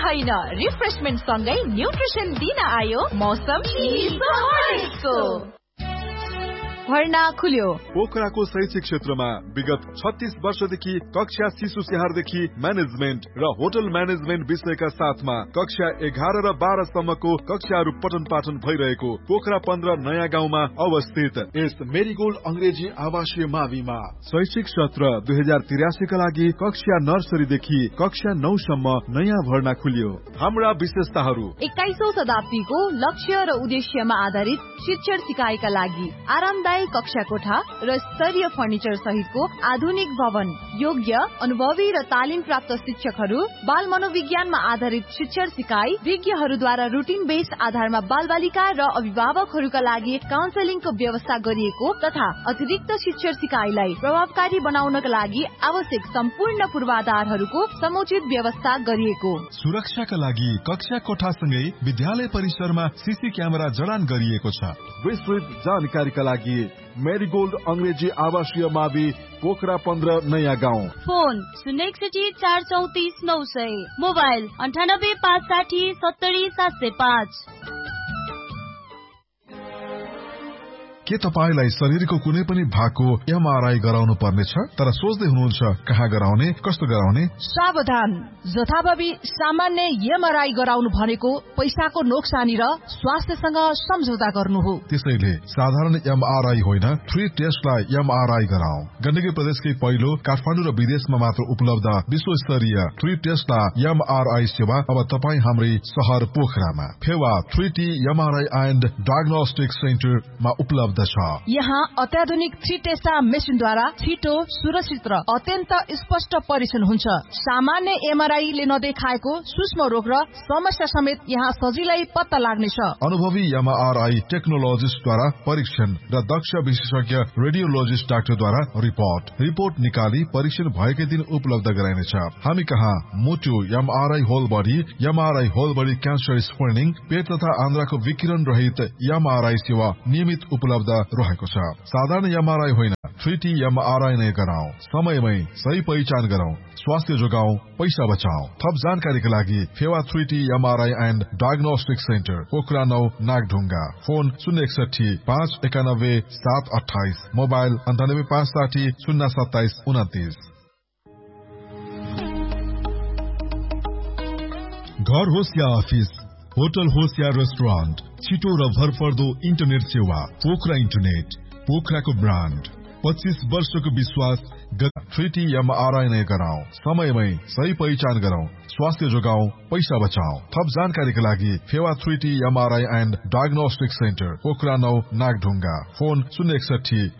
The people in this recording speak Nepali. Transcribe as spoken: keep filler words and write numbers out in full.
होइन, रिफ्रेशमेन्ट सँगै न्युट्रिसन दिन आयो मौसम को भर्ना खुल्यो। पोखराको शैक्षिक क्षेत्रमा विगत छत्तीस वर्षदेखि कक्षा शिशु स्याहारदेखि म्यानेजमेन्ट र होटल म्यानेजमेन्ट विषयका साथमा कक्षा एघार र बाह्र सम्मको कक्षाहरू पठन पाठन भइरहेको पोखरा पन्ध्र नयाँ गाउँमा अवस्थित यस मेरीगोल्ड अंग्रेजी आवासीय माविमा शैक्षिक सत्र दुई हजार तिरासीका लागि कक्षा नर्सरीदेखि कक्षा नौ सम्म नयाँ भर्ना खुल्यो। हाम्रा विशेषताहरू: एक्काइसौं शताब्दीको लक्ष्य र उद्देश्यमा आधारित शिक्षण सिकाइका लागि आरामदायक कक्षा कोठा र स्तरीय फर्निचर सहितको आधुनिक भवन, योग्य अनुभवी र तालिम प्राप्त शिक्षकहरू, बाल मनोविज्ञानमा आधारित शिक्षण सिकाइ, विज्ञहरूद्वारा रुटिन बेस्ड आधारमा बाल बालिका र अभिभावकहरूका लागि काउन्सेलिङको व्यवस्था गरिएको तथा अतिरिक्त शिक्षण सिकाइलाई प्रभावकारी बनाउनका लागि आवश्यक सम्पूर्ण पूर्वाधारहरूको समुचित व्यवस्था गरिएको। सुरक्षाका लागि कक्षा कोठासँगै विद्यालय परिसरमा सीसी क्यामेरा जडान गरिएको छ। विस्तृत जानकारीका लागि मेरीगोल्ड अंग्रेजी आवासीय मावि पोखरा पन्ध्र नयाँ गाउँ। फोन शून्य एकसठी चार चौतिस नौ सय, मोबाइल अन्ठानब्बे पाँच साठी सत्तरी सात सय पाँच। के तपाईलाई शरीरको कुनै पनि भागको एमआरआई गराउनु पर्नेछ तर सोच्दै हुनुहुन्छ कहाँ गराउने, कस्तो गराउने? सावधान, जथाभावी सामान्य एमआरआई गराउनु भनेको पैसाको नोक्सानी र स्वास्थ्यसँग सम्झौता गर्नु हो। त्यसैले साधारण एमआरआई होइन, थ्री टेस्टलाई एमआरआई गराऊ। गण्डकी प्रदेशकै पहिलो काठमाडौँ र विदेशमा मात्र उपलब्ध विश्वस्तरीय थ्री टेस्टलाई एमआरआई सेवा अब तपाईँ हाम्रै शहर पोखरामा Phewa three T MRI and diagnostic सेन्टरमा उपलब्ध छ। यहाँ अत्याधुनिक थ्री टेस्टा मेसिनद्वारा छिटो, सुरक्षित र अत्यन्त स्पष्ट परीक्षण हुन्छ। सामान्य एमआरआईले नदेखाएको सूक्ष्म रोग र समस्या समेत यहाँ सजिलै पत्ता लाग्नेछ। अनुभवी एमआरआई टेक्नोलोजिस्टद्वारा परीक्षण र दक्ष विशेषज्ञ रेडियोलोजिस्ट डाक्टरद्वारा रिपोर्ट रिपोर्ट निकाली परीक्षण भएकै दिन उपलब्ध गराइनेछ। हामी कहाँ मुटु MRI whole body, MRI whole body cancer screening, पेट तथा आन्द्राको विकिरण रहित एमआरआई सेवा नियमित उपलब्ध रहेको छ। साधारण एमआरआई होइन, थ्री टी एमआरआई नै गराऊ। समयमै सही पहिचान गराऊ, स्वास्थ्य जोगाऊ, पैसा बचाऊ। थप जानकारीका लागि Phewa three T MRI and diagnostic centre Pokhara नौ नागढुङ्गा। फोन शून्य एकसठी पाँच एकानब्बे सात अठाइस, मोबाइल अन्ठानब्बे पाँच साठी शून्य सत्ताइस उन्तिस। घर होस् या अफिस, होटल होस् या रेस्टुरेन्ट, छिटो र भरपर्दो इन्टरनेट सेवा पोखरा इन्टरनेट, पोखराको ब्रान्ड। पच्चीस वर्षको विश्वास, थ्री टी एमआरआई नै गराऊ। समयमै सही पहिचान गराऊ, स्वास्थ्य जोगाऊ, पैसा बचाऊ। थप जानकारीका लागि Phewa three T MRI and diagnostic centre Pokhara नौ नागढुङ्गा। फोन शून्य एकसठी